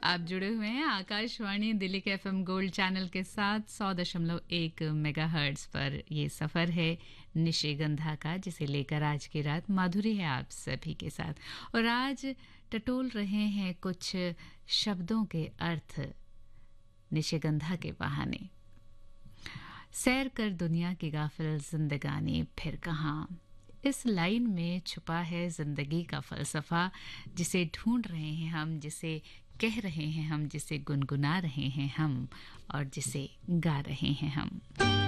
आप जुड़े हुए हैं आकाशवाणी दिल्ली के एफएम गोल्ड चैनल के साथ 100.1 मेगाहर्ट्ज पर। ये सफ़र है निशिगंधा का, जिसे लेकर आज की रात माधुरी है आप सभी के साथ। और आज टटोल रहे हैं कुछ शब्दों के अर्थ निशिगंधा के बहाने। सैर कर दुनिया की गाफिल जिंदगानी फिर कहाँ, इस लाइन में छुपा है जिंदगी का फलसफा, जिसे ढूंढ रहे हैं हम, जिसे कह रहे हैं हम, जिसे गुनगुना रहे हैं हम और जिसे गा रहे हैं हम।